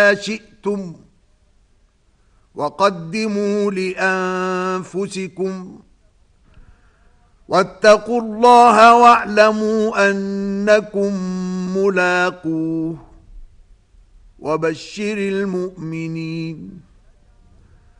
شئتم وقدموا لأنفسكم واتقوا الله واعلموا أنكم ملاقوه وبشر المؤمنين.